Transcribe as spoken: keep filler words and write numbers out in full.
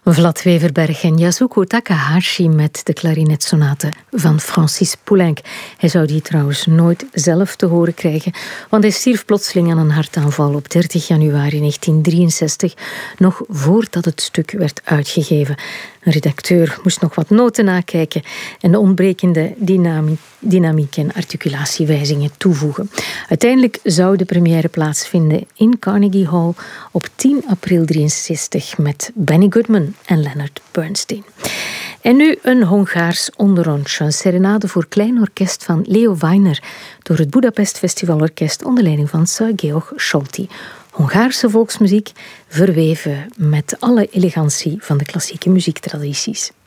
Vlad Weverberg en Yasuko Takahashi met de klarinetsonate van Francis Poulenc. Hij zou die trouwens nooit zelf te horen krijgen, want hij stierf plotseling aan een hartaanval op dertig januari negentien drieënzestig, nog voordat het stuk werd uitgegeven. Een redacteur moest nog wat noten nakijken en de ontbrekende dynamiek, dynamiek en articulatiewijzingen toevoegen. Uiteindelijk zou de première plaatsvinden in Carnegie Hall op tien april drieënzestig met Benny Goodman en Leonard Bernstein. En nu een Hongaars onderrondje, een serenade voor klein orkest van Leo Weiner door het Budapest Festivalorkest onder leiding van Sir Georg Scholti. Hongaarse volksmuziek verweven met alle elegantie van de klassieke muziektradities.